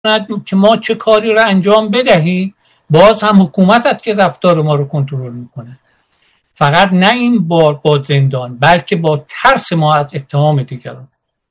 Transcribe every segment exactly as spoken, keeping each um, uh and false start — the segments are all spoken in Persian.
که ما چه کاری را انجام بدهیم، باز هم حکومت است که رفتار ما رو کنترل میکنه. فقط نه این بار با زندان، بلکه با ترس ما از اتهام دیگران.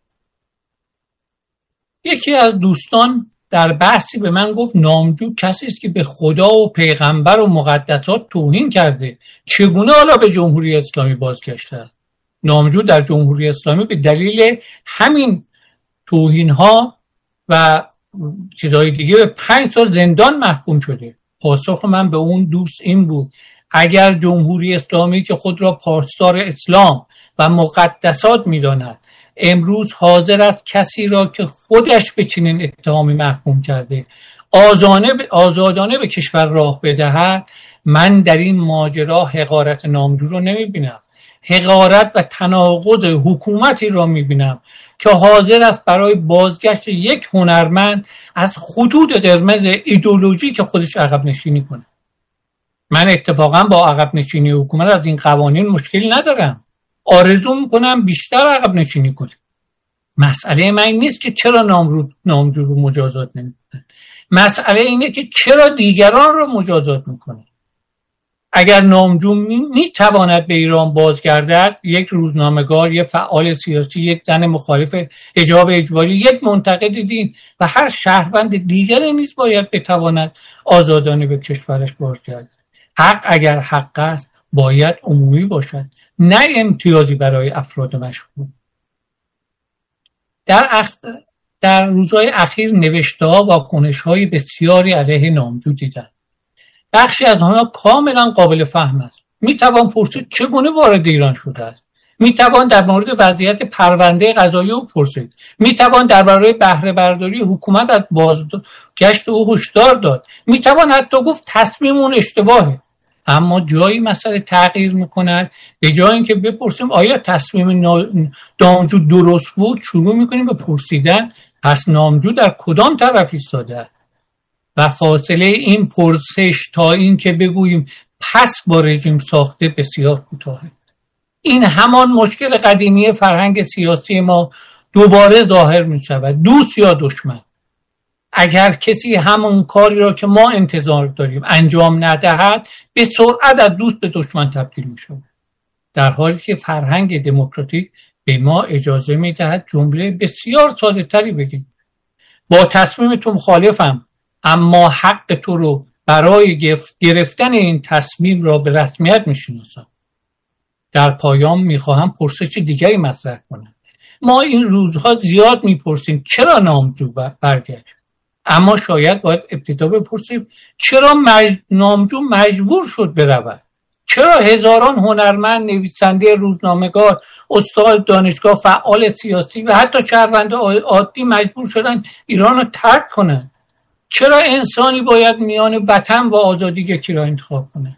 یکی از دوستان در بحثی به من گفت نامجو کسی است که به خدا و پیغمبر و مقدسات توهین کرده، چگونه حالا به جمهوری اسلامی بازگشته؟ نامجو در جمهوری اسلامی به دلیل همین توهین ها و چیزهای دیگه به پنج سال زندان محکوم شده. پاسخ من به اون دوست این بود اگر جمهوری اسلامی که خود را پاسدار اسلام و مقدسات می‌داند امروز حاضر است کسی را که خودش به چنین اتهامی محکوم کرده آزادانه آزادانه به کشور راه بدهد، من در این ماجرا حقارت نامجو رو نمی‌بینم. حقارت و تناقض حکومتی را می‌بینم که حاضر است برای بازگشت یک هنرمند از خطوط قرمز ایدئولوژی که خودش عقب نشینی کنه. من اتفاقا با عقب نشینی حکومت از این قوانین مشکل ندارم، آرزو میکنم بیشتر عقب نشینی کنه. مسئله من این نیست که چرا نامجو رو مجازات نمیکنن، مسئله اینه که چرا دیگران رو مجازات میکنه. اگر نامجو میتواند به ایران بازگردد، یک روزنامه‌نگار، یک فعال سیاسی، یک زن مخالف حجاب اجباری، یک منتقد دین و هر شهروند دیگری نیز باید بتواند آزادانه به کشورش بازگردد. حق اگر حق است باید عمومی باشد، نه امتیازی برای افراد مشهور. در اخ... در روزهای اخیر نوشته‌ها و واکنش‌های بسیاری علیه نامجو دیدم. بخشی از آنها کاملا قابل فهم است. میتوان پرسید چگونه وارد ایران شده است. میتوان در مورد وضعیت پرونده قضایی او پرسید. میتوان درباره بهره برداری حکومت از بازگشت او هشدار داد. میتوان حتی گفت تصمیم اون اشتباهه. اما جایی مسئله تغییر میکند، به جای اینکه بپرسیم آیا تصمیم نامجو درست بود، شروع میکنیم به پرسیدن پس نامجو در کدام طرف ایستاده است. و فاصله این پرسش تا این که بگوییم پس با رژیم ساخته بسیار کوتاهه. این همان مشکل قدیمی فرهنگ سیاسی ما دوباره ظاهر می شود، دوست یا دشمن. اگر کسی همون کاری را که ما انتظار داریم انجام ندهد، به سرعت از دوست به دشمن تبدیل می شود. در حالی که فرهنگ دموکراتیک به ما اجازه می دهد جمله بسیار ساده تری بگیم: با تصمیم تو مخالفم، اما حق تو رو برای گرفتن این تصمیم را به رسمیت میشناسم. در پایان میخواهم پرسش دیگری مطرح کنم. ما این روزها زیاد میپرسیم چرا نامجو برگشت، اما شاید باید ابتدا بپرسیم چرا مج... نامجو مجبور شد برود. چرا هزاران هنرمند، نویسنده، روزنامه‌نگار، استاد دانشگاه، فعال سیاسی و حتی شهروند عادی مجبور شدن ایران رو ترک کنند؟ چرا انسانی باید میان وطن و آزادی یکی را انتخاب کنه؟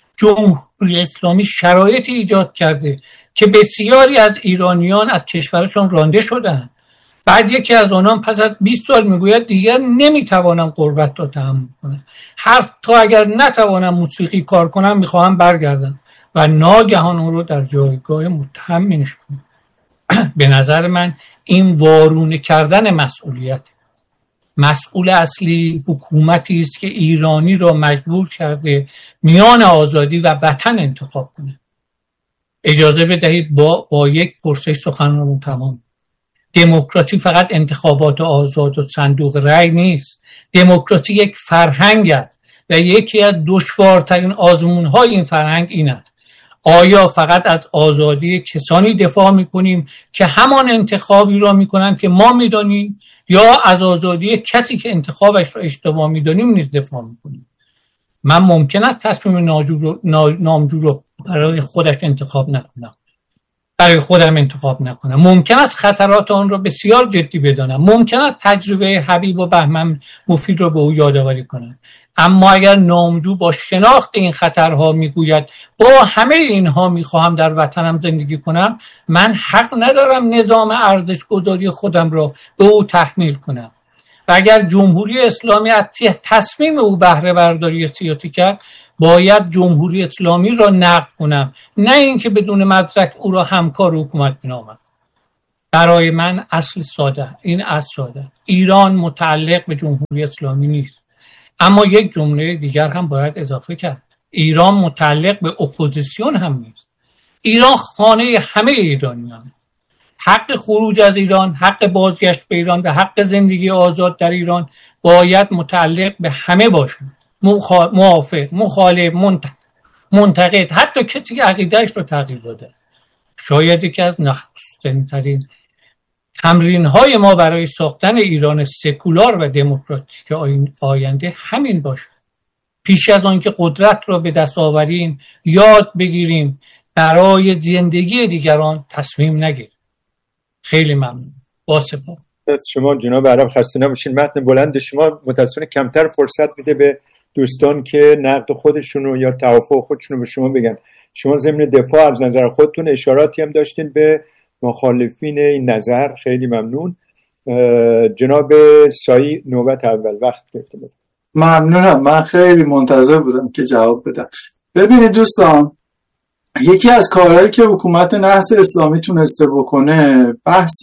جمهوری اسلامی شرایطی ایجاد کرده که بسیاری از ایرانیان از کشورشون رانده شدند. بعد یکی از آنان پس از بیست سال میگوید دیگر نمیتوانم غربت را تحمل کنم، حتی اگر نتوانم موسیقی کار کنم میخواهم برگردم، و ناگهان اون رو در جایگاه متهم مینشونه. به نظر من این وارونه کردن مسئولیت. مسئول اصلی حکومتی است که ایرانی را مجبور کرده میان آزادی و وطن انتخاب کنه. اجازه بدهید با, با یک پرسش سخنرانم تمام. دموکراسی فقط انتخابات آزاد و صندوق رأی نیست. دموکراسی یک فرهنگ است و یکی از دشوارترین آزمون‌های این فرهنگ این است: آیا فقط از آزادی کسانی دفاع میکنیم که همان انتخابی را میکنن که ما میدانیم، یا از آزادی کسی که انتخابش را اشتباه میدانیم نیز دفاع میکنیم؟ من ممکن است تصمیم نامجو رو برای خودش انتخاب نکنم، برای خودم انتخاب نکنم. ممکن است خطرات آن را بسیار جدی بدانم. ممکن است تجربه حبیب و بهمن مفید را به او یادآوری کنم. اما اگر نامجو با شناخت این خطرها میگوید با همه اینها میخواهم در وطنم زندگی کنم، من حق ندارم نظام ارزش گذاری خودم را به او تحمیل کنم. و اگر جمهوری اسلامی از تصمیم او بهره برداری سیاسی کرد، باید جمهوری اسلامی را نقد کنم، نه اینکه بدون مدرک او را همکار حکومت بنامم. برای من اصل ساده، این اصل ساده. ایران متعلق به جمهوری اسلامی نیست. اما یک جمله دیگر هم باید اضافه کرد. ایران متعلق به اپوزیسیون هم نیست. ایران خانه همه ایرانیان. حق خروج از ایران، حق بازگشت به ایران و حق زندگی آزاد در ایران باید متعلق به همه باشد. موافق، مخالف، منتقد، حتی کسی که عقیده‌اش رو تغییر داده. شاید یکی از نخست‌ترین تمرین‌های ما برای ساختن ایران سکولار و دموکراتیک آینده همین باشد. پیش از آن که قدرت را به دست آوریم یاد بگیریم برای زندگی دیگران تصمیم نگیریم. خیلی ممنون. با سپاس. از شما جناب عرب، خسته نباشین. متن بلند شما متأسفانه کمتر فرصت میده به دوستان که نقد خودشونو یا توافق خودشونو به شما بگن. شما ضمن دفاع از نظر خودتون اشاراتی هم داشتین به مخالفین این نظر. خیلی ممنون. جناب سایی نوبت اول وقت گرفته بود. ممنونم. من خیلی منتظر بودم که جواب بدم. ببینید دوستان، یکی از کارهایی که حکومت نهضت اسلامی تونسته بکنه بحث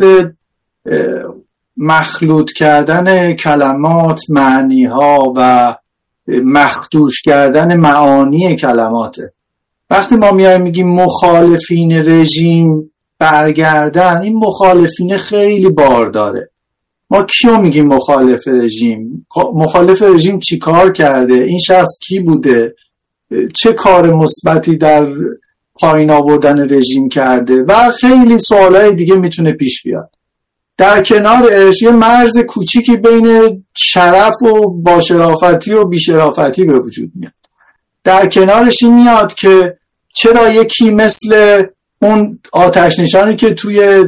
مخلوط کردن کلمات، معنی‌ها و مخدوش کردن معانی کلماته. وقتی ما میایم میگیم مخالفین رژیم برگردن، این مخالفین خیلی بار داره. ما کیو میگیم مخالف رژیم؟ مخالف رژیم چی کار کرده؟ این شخص کی بوده؟ چه کار مثبتی در پایین آوردن رژیم کرده؟ و خیلی سوالای دیگه میتونه پیش بیاد. در کنارش یه مرز کوچیکی بین شرف و باشرافتی و بیشرافتی به وجود میاد. در کنارش این میاد که چرا یکی مثل اون آتش نشانی که توی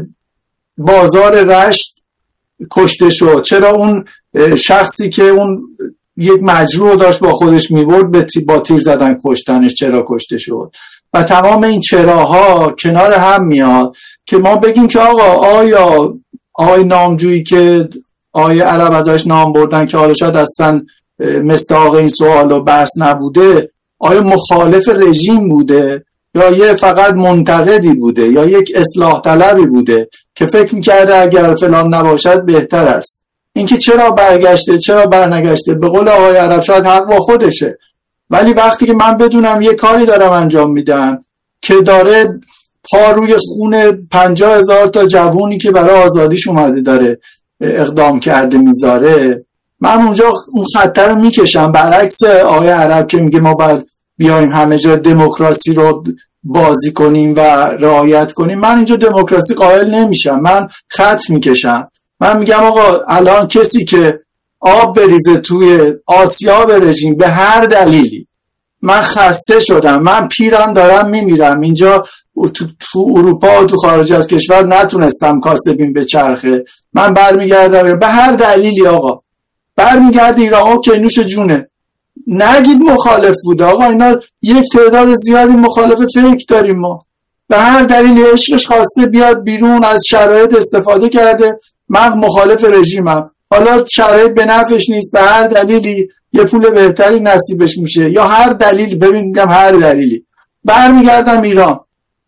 بازار رشت کشته شد، چرا اون شخصی که اون یک مجروح داشت با خودش میبرد با تیر زدن کشتنش چرا کشته شد؟ و تمام این چراها کنار هم میاد که ما بگیم که آقا آیا آقای نامجویی که آقای عرب ازش نام بردن که حالا شاید اصلا مصداق این سوال و بحث نبوده، آیا مخالف رژیم بوده یا یه فقط منتقدی بوده یا یک اصلاح طلبی بوده که فکر میکرده اگر فلان نباشد بهتر است؟ اینکه چرا برگشته چرا برنگشته، به قول آقای عرب شاید حق با خودشه، ولی وقتی که من بدونم یه کاری دارم انجام میدم که داره پا روی خون پنجاه هزار تا جوونی که برای آزادیش اومده داره اقدام کرده میذاره، من اونجا اون خطر رو میکشم. برعکس آقای عرب که میگه ما باید بیایم همه جا دموکراسی رو بازی کنیم و رعایت کنیم، من اینجا دموکراسی قائل نمیشم، من خط میکشم. من میگم آقا الان کسی که آب بریزه توی آسیاب رژیم به هر دلیلی، من خسته شدم، من پیرم دارم میمیرم، اینجا تو, تو اروپا و تو خارج از کشور نتونستم کاسبین به چرخه، من برمیگردم به هر دلیلی، آقا برمیگرده ایران، اوکی نوش جونه، نگید مخالف بوده. آقا اینا یک تعداد زیادی مخالف فیک داریم، ما به هر دلیلی عشقش خواسته بیاد بیرون، از شرایط استفاده کرده، من مخالف رژیمم، حالا شرایط به نفعش نیست، به هر دلیلی یه پول بهتری نصیبش میشه یا هر دلیلی، ببین میگم هر دلیلی، برمیگردم ایران.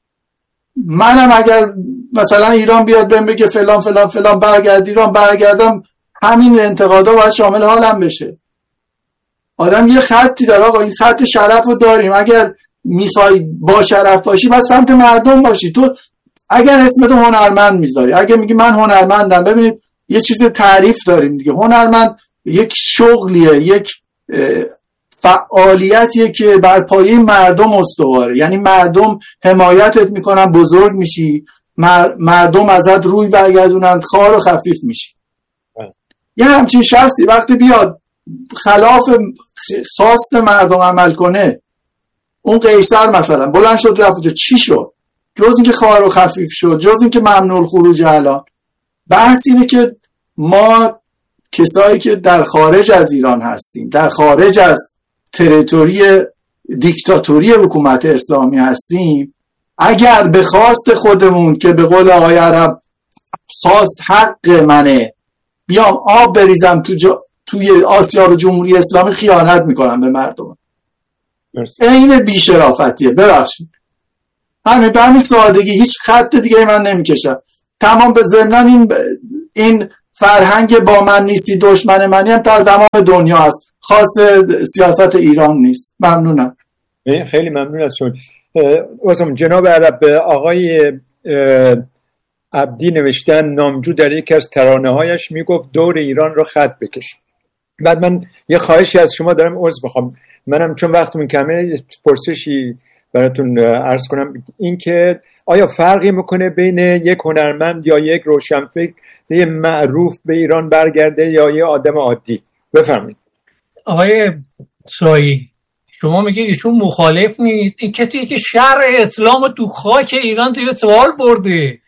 منم اگر مثلا ایران بیاد بهم بگه فلان فلان فلان برگرد ایران، برگردم، همین انتقادا باید شامل حالم بشه. آدم یه خطی داره، آقا این خط شرف رو داریم، اگر میخوای با شرف باشی باید سمت مردم باشی. تو اگر اسمت هنرمند میذاری، اگر میگی من هنرمندم، ببینید یه چیز تعریف داریم دیگه، هنرمند یک شغلیه، یک فعالیتیه که بر پایه مردم استواره، یعنی مردم حمایتت میکنن، بزرگ میشی، مردم ازت روی برگردونن، خار و خفیف میشی. یه همچین شخصی وقتی بیاد خلاف خواست مردم عمل کنه، اون قیصر مثلا بلند شد رفت، چی شد؟ جز اینکه خار و خفیف شد، جز اینکه ممنوع الخروج. الان بحث اینه که ما کسایی که در خارج از ایران هستیم، در خارج از تریتوری دیکتاتوری حکومت اسلامی هستیم، اگر به خواست خودمون که به قول آقای عرب خواست حق منه بیام آب بریزم تو جا توی آسیاب جمهوری اسلامی، خیانت میکنم به مردم. این بی‌شرافتیه، ببخشید. همین به همین سادگی، هیچ خط دیگه من نمیکشم. تمام به ضمن این این فرهنگ با من نیستی دشمن منی هم در تمام دنیا هست، خاص سیاست ایران نیست. ممنونم. خیلی ممنون از شما. عزم جناب عرب، آقای عبدی نوشتن نامجو در یکی از ترانه هایش میگفت دور ایران رو خط بکش. بعد من یه خواهشی از شما دارم، عذر بخوام، منم چون وقتمون کمه پرسشی براتون عرض کنم، این که آیا فرقی میکنه بین یک هنرمند یا یک روشنفکر یه معروف به ایران برگرده یا یه آدم عادی؟ بفرمایید. آقای سایی، شما میگید ایشون مخالف نیست، این کسی که شرع اسلام تو خاک ایران زیر سوال برده،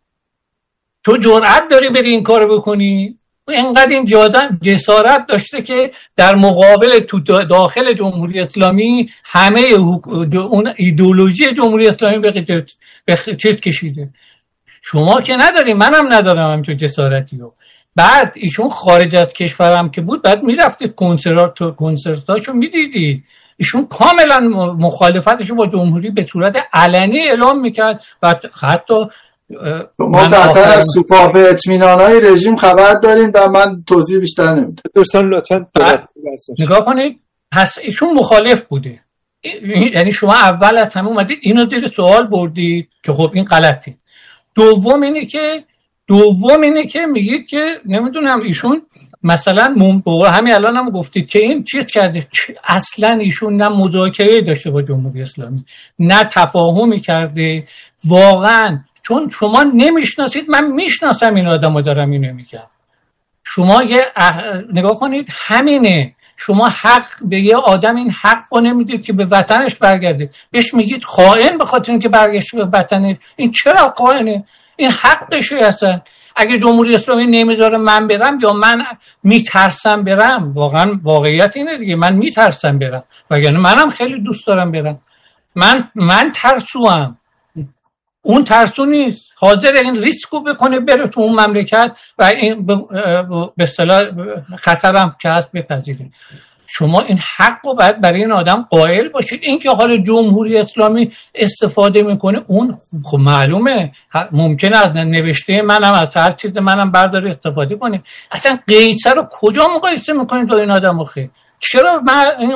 تو جرأت داری بری این کارو بکنی؟ اینقدر این جادن جسارت داشته که در مقابل تو داخل جمهوری اسلامی همه اون ایدئولوژی جمهوری اسلامی به چیز کشیده. شما که نداری، منم ندارم همچون جسارتی رو. بعد ایشون خارج از کشورم که بود، بعد میرفتید کنسرت و کنسرتاشو میدیدید، ایشون کاملا مخالفتشو با جمهوری به صورت علنی اعلام میکرد و حتی ما قطعا از سوپاپ اطمینانهای رژیم خبر داریم و من توضیح بیشتر نمیدم. دوستان لطفاً نگاه کنید، پس ایشون مخالف بوده، یعنی شما اول از همه اومدید اینو زیر سوال بردید که خب این غلطه. دوم اینه که دوم اینه که میگید که نمیدونم ایشون مثلا همین الان هم گفتید که این چیز کرده، اصلا ایشون نه مذاکره داشته با جمهوری اسلامی نه تفاهمی کرده واقعا. چون شما نمیشناسید، من میشناسم این آدمو، دارم اینو میگم. شما یه اح... نگاه کنید، همینه، شما حق به یه آدم این حق رو نمیدید که به وطنش برگرده، بهش میگید خائن به خاطر اینکه برگشت به وطنش. این چرا خائنه؟ این حقشه اصلا. اگه جمهوری اسلامی نمیذاره من برم یا من میترسم برم، واقعا واقعیت اینه دیگه، من میترسم برم، وگرنه منم خیلی دوست دارم برم. من من ترسوام، اون ترسو نیست، حاضر این ریسکو بکنه بره تو اون مملکت و این به اصطلاح خطرم که هست بپذیره. شما این حق رو باید برای این آدم قائل باشید. این که حال جمهوری اسلامی استفاده میکنه اون خب معلومه، ممکنه از نوشته منم از هر چیز منم برداره استفاده کنه. اصلا قیصر رو کجا مقایسه میکنید با این آدم خیلی؟ چرا این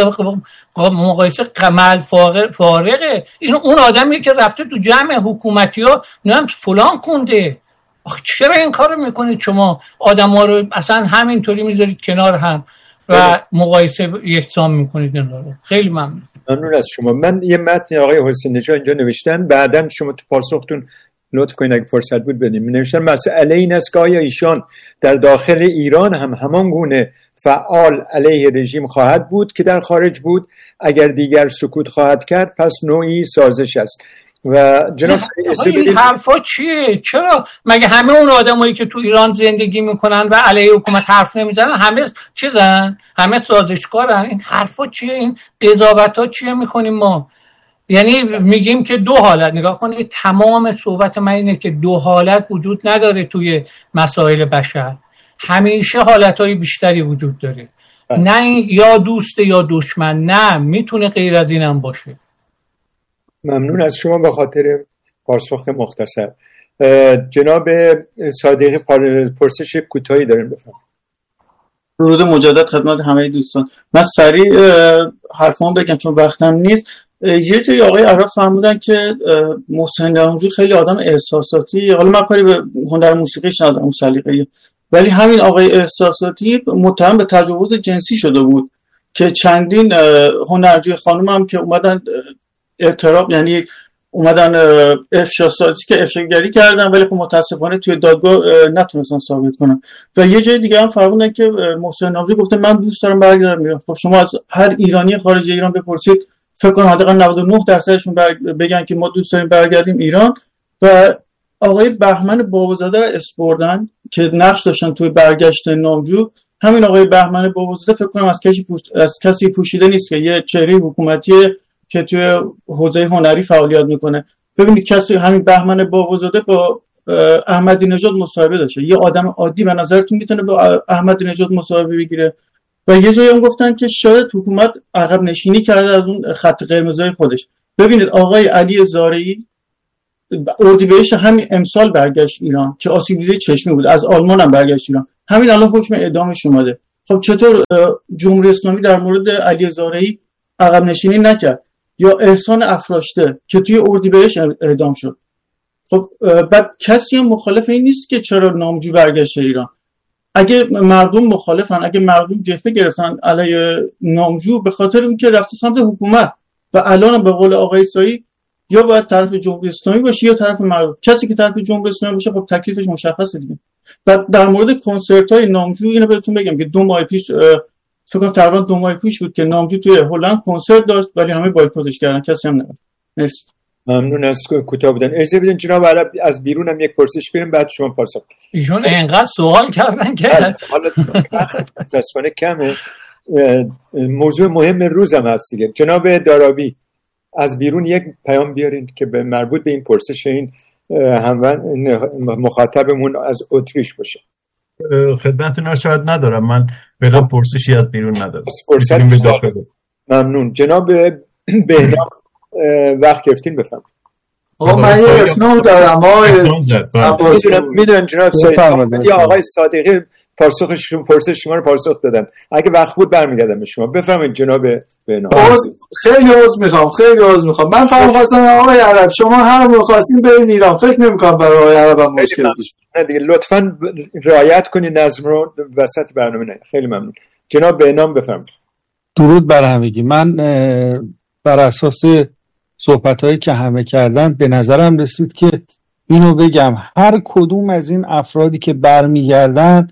مقایسه قمل فارغه؟ این اون آدمی که رفته تو جمع حکومتی ها نام فلان کنده. چرا این کارو میکنید شما؟ آدم ها رو اصلا همینطوری میذارید کنار هم و مقایسه یکسان میکنید این رو. خیلی ممنون. ممنون از شما. من یه متن آقای حسین نژاد اینجا نوشتن، بعداً شما تو پاسختون لطف کنید اگه فرصت بود بدیم. نوشتن مسئله این است که آیا ایشان در داخل ایران هم همان گونه فعال علیه رژیم خواهد بود که در خارج بود؟ اگر دیگر سکوت خواهد کرد پس نوعی سازش است. و جناب این حرفا چیه؟ چرا مگه همه اون آدمایی که تو ایران زندگی میکنن و علیه حکومت حرف نمیزنن همه چیزن؟ همه سازشکارن؟ این حرفا چیه؟ این قضاوت‌ها چیه میکنیم ما؟ یعنی میگیم که دو حالت، نگاه کنید تمام صحبت من اینه که دو حالت وجود نداره توی مسائل بشر، همیشه حالتهای بیشتری وجود داره. نه یا دوست یا دشمن، نه میتونه غیر از اینم باشه. ممنون از شما به خاطر پاسخ مختصر. جناب صادقی پرسش کوتاهی داریم، بفرمایید. درود مجدد خدمت همه دوستان. من سریع حرفام بگم چون وقتم نیست. یه جایی آقای عرب فرمودن که محسن نامجو خیلی آدم احساساتی، حالا من کاری به هنر موسیقیش ندارم، اون سلیقه‌ای، ولی همین آقای احساساتی متهم به تجاوز جنسی شده بود که چندین هنرجوی خانم هم که اومدن اعتراف، یعنی اومدن افشاسازی که افشاگری کردن، ولی خب متاسفانه توی دادگاه نتونستن ثابت کنن. و یه جای دیگه هم فرمودن که محسن نامجو گفته من دوست دارم برگردم ایران. خب شما از هر ایرانی خارج ایران بپرسید، فکر کنم حداقل نود و نه درصدشون بگن که ما دوست داریم برگردیم ایران. و آقای بهمن بابازاده رو اسپردن که نقش داشتن توی برگشت نامجو. همین آقای بهمن بابازاده فکر کنم از کسی پوش... از کسی پوشیده نیست که یه چهره حکومتی که توی حوزه هنری فعالیت میکنه. ببینید کسی همین بهمن بابازاده با احمدی نژاد مصاحبه داشته. یه آدم عادی به نظرتون میتونه با احمدی نژاد مصاحبه بگیره؟ و یه جایی هم گفتن که شاید حکومت عقب نشینی کرده از اون خط قرمزای خودش. ببینید آقای علی زارعی اردیبهشت همین امسال برگشت ایران که آسیب دیده چشمی بود، از آلمان هم برگشت ایران، همین الان حکم اعدامش اومده. خب چطور جمهوری اسلامی در مورد علی زارعی عقب نشینی نکرد؟ یا احسان افراشته که توی اردیبهشت اعدام شد. خب بعد کسی هم مخالف این نیست که چرا نامجو برگشت ایران. اگه مردم مخالفن، اگه مردم جبهه گرفتن علیه نامجو به خاطر اینکه رفته سمت حکومت و الان به قول آقای سایی یا باید طرف جمهوری اسلامی باشه یا طرف مردم. کسی که طرف جمهوری اسلامی باشه خب تکلیفش مشخصه دیگه. بعد در مورد کنسرت‌های نامجو اینو بهتون بگم که دو ماه پیش فکر کنم تقریبا دو ماه پیش بود که نامجو توی هلند کنسرت داشت ولی همه بایکوتش کردن، کسی هم نرفت. مرسی. ممنون از کوتاه بودن. اجازه بدین جناب عرب از بیرون هم یک پرسش بریم بعد شما پاسخ. ایشون اینقدر سوال کردن که حالا متاسفانه کمه. موضوع مهم روزم هست دیگه. جناب دارابی از بیرون یک پیام بیارین که به مربوط به این پرسش این همون مخاطبمون از اتریش باشه. خدمتتون شاید ندارم، من فعلا پرسشی از بیرون ندارم. پرسش به داخل. ممنون. جناب بهنام وقت گرفتین بفهم. آقا من یه اسنو دارم آقای میدونن جناب سایید یا آقای صادقی پاسخش پرسش شما رو پاسخ دادن. اگه وقت بود برمیگردم به شما. بفرمایید جناب بهنام. خیلی عذر میخوام خیلی عذر میخوام من فهم خواستم آقای عرب شما هر موقع خواستین برین ایران فکر نمیکنم برای آقای عرب هم مشکل پیش بیاد. دیگه لطفاً رعایت کنید نظم رو وسط برنامه. نه خیلی ممنون. جناب بهنام بفرمایید. درود بر همگی. من بر اساس صحبتایی که همه کردن به نظرم رسید که اینو بگم هر کدوم از این افرادی که برمیگردن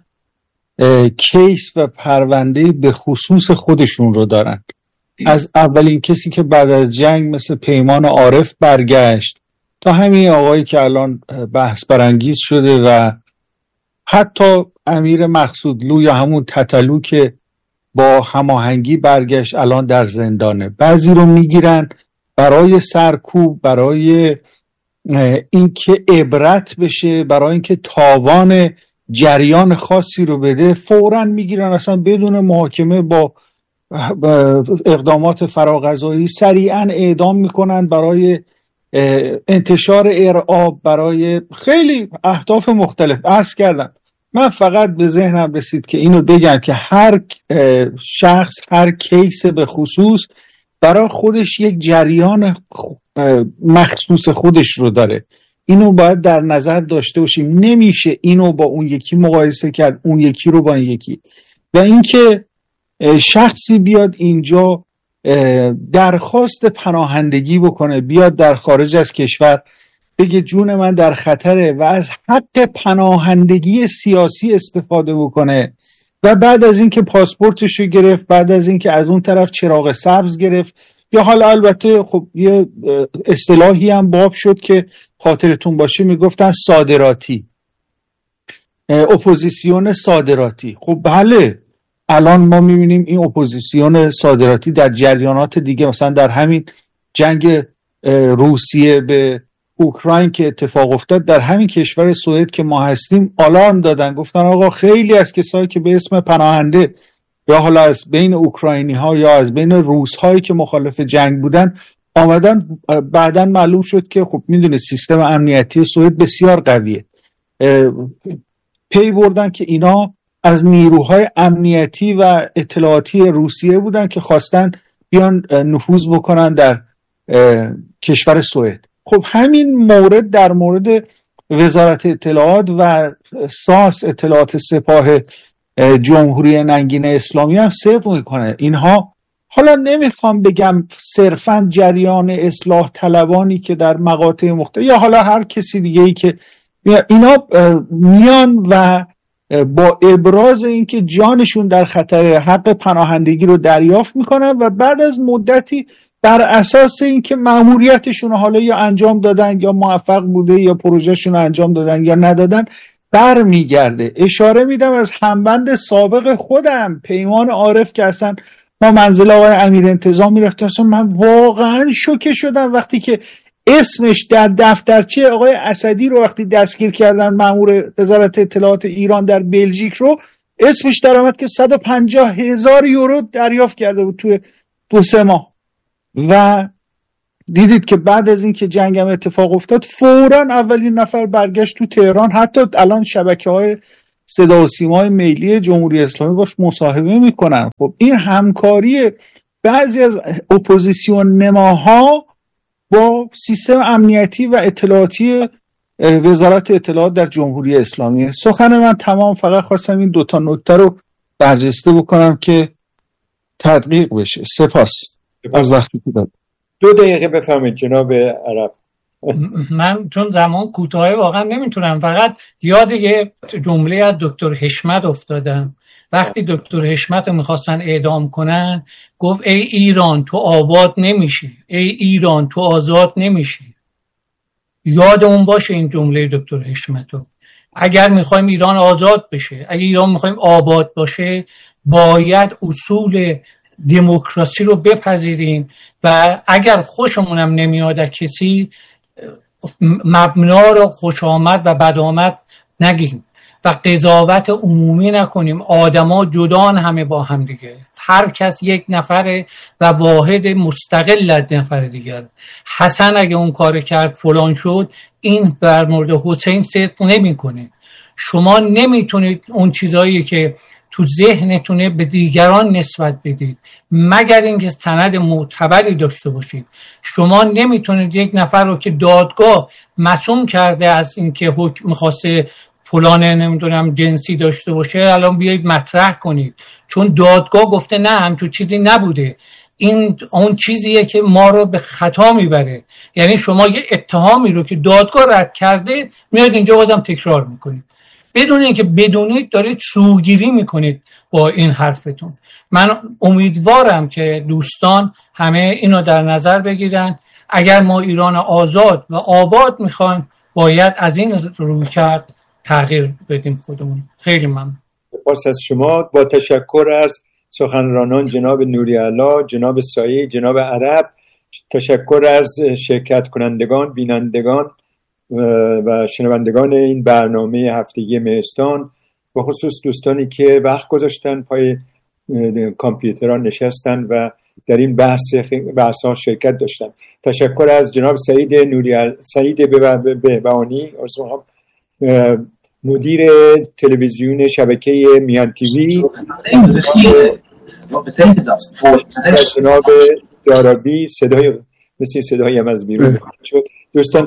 کیس و پرونده به خصوص خودشون رو دارن. از اولین کسی که بعد از جنگ مثل پیمان عارف برگشت تا همین آقایی که الان بحث برانگیز شده و حتی امیر مقصودلو یا همون تتلو که با هماهنگی برگشت الان در زندانه. بعضی رو میگیرن برای سرکوب، برای اینکه عبرت بشه، برای اینکه تاوان جریان خاصی رو بده، فوراً میگیرن اصلا بدون محاکمه با اقدامات فراقضایی سریعاً اعدام میکنن برای انتشار ارعاب، برای خیلی اهداف مختلف. عرض کردم من فقط به ذهنم رسید که اینو بگم که هر شخص هر کیس به خصوص برای خودش یک جریان مخصوص خودش رو داره. اینو باید در نظر داشته باشیم. نمیشه اینو با اون یکی مقایسه کرد، اون یکی رو با این یکی. و اینکه شخصی بیاد اینجا درخواست پناهندگی بکنه، بیاد در خارج از کشور بگه جون من در خطره و از حق پناهندگی سیاسی استفاده بکنه و بعد از اینکه پاسپورتش رو گرفت، بعد از اینکه از اون طرف چراغ سبز گرفت، یا حالا البته خب یه اصطلاحی هم باب شد که خاطرتون باشه میگفتن صادراتی، اپوزیسیون صادراتی. خب بله الان ما میبینیم این اپوزیسیون صادراتی در جریانات دیگه، مثلا در همین جنگ روسیه به اوکراین که اتفاق افتاد، در همین کشور سوئد که ما هستیم آلارم دادن، گفتن آقا خیلی از کسایی که به اسم پناهنده یا حالا از بین اوکراینی ها یا از بین روس هایی که مخالف جنگ بودن آمدن، بعدن معلوم شد که خب میدونه سیستم امنیتی سوئد بسیار قویه، پی بردن که اینا از نیروهای امنیتی و اطلاعاتی روسیه بودن که خواستن بیان نفوذ بکنن در کشور سوئد. خب همین مورد در مورد وزارت اطلاعات و ساس اطلاعات سپاه جمهوری ننگین اسلامی هم صدق میکنه. اینها حالا نمیخوام بگم صرفا جریان اصلاح طلبانی که در مقاطع مختلف یا حالا هر کسی دیگه ای که اینا میان و با ابراز اینکه جانشون در خطر حق پناهندگی رو دریافت میکنن و بعد از مدتی بر اساس اینکه مأموریتشون حالا یا انجام دادن یا موفق بوده یا پروژهشون انجام دادن یا ندادن بر میگرده. اشاره میدم از همبند سابق خودم پیمان عارف که اصلا ما منزل آقای امیر انتظام میرفتیم، اصلا من واقعا شوکه شدم وقتی که اسمش در دفترچه آقای اسدی رو وقتی دستگیر کردن مأمور وزارت اطلاعات ایران در بلژیک رو اسمش در آمد که صد و پنجاه هزار یورو دریافت کرده بود توی دو سه ماه. و دیدید که بعد از اینکه جنگم اتفاق افتاد فوراً اولین نفر برگشت تو تهران. حتی الان شبکه‌های صدا و سیمای ملی جمهوری اسلامی باش مصاحبه میکنن. خب این همکاری بعضی از اپوزیسیون نماها با سیستم امنیتی و اطلاعاتی وزارت اطلاعات در جمهوری اسلامی. سخن من تمام، فقط خواستم این دوتا نکته رو برجسته بکنم که تدقیق بشه. سپاس از وقتی که داد. دو دقیقه بفهمید جناب عرب. من چون زمان کوتاه واقعا نمیتونم، فقط یاد یه جمله از دکتر حشمت افتادم. وقتی دکتر حشمت رو میخواستن اعدام کنن گفت ای ایران تو آباد نمیشی، ای ایران تو آزاد نمیشی. یاد اون باشه این جمله دکتر حشمت رو. اگر میخوایم ایران آزاد بشه، اگر ایران میخوایم آباد باشه، باید اصول دموکراسی رو بپذیریم و اگر خوشمونم نمیاد کسی مبنا رو خوش آمد و بد آمد نگیم و قضاوت عمومی نکنیم. آدما جدان همه با هم دیگه، هر کس یک نفره و واحد مستقل از نفر دیگر. حسن اگه اون کار کرد فلان شد، این بر مورد حسین صدق نمیکنه. شما نمیتونید اون چیزایی که تو ذهنتونه به دیگران نسبت بدید مگر اینکه سند معتبری داشته باشید. شما نمیتونید یک نفر رو که دادگاه معصوم کرده از اینکه حکم می‌خواسته فلان نمیدونم جنسی داشته باشه الان بیایید مطرح کنید، چون دادگاه گفته نه همچون چیزی نبوده. این اون چیزیه که ما رو به خطا میبره. یعنی شما یه اتهامی رو که دادگاه رد کرده میاد اینجا بازم تکرار میکنید بدون اینکه بدونید دارید سوگیری میکنید با این حرفتون. من امیدوارم که دوستان همه اینو در نظر بگیرن. اگر ما ایران آزاد و آباد میخوایم باید از این رویکرد تغییر بدیم خودمون. خیلی ممنون. سپاس از شما. با تشکر از سخنرانان جناب نوری‌علا، جناب سایی، جناب عرب، تشکر از شرکت کنندگان، بینندگان و شنوندگان این برنامه هفتگی مهستان، به خصوص دوستانی که وقت گذاشتن پای کامپیوترها نشستن و در این بحث بحث‌ها شرکت داشتن. تشکر از جناب سعید نوری سعید بهبهانی مدیر تلویزیون شبکه میان تیوی، جناب دارابی صدای مثل صدایی هم از بیرون شد. دوستان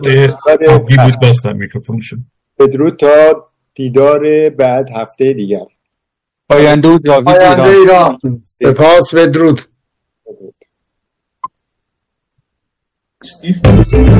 بدرود تا دیدار بعد هفته دیگر. پاینده و جاوید ایران. سپاس. بدرود.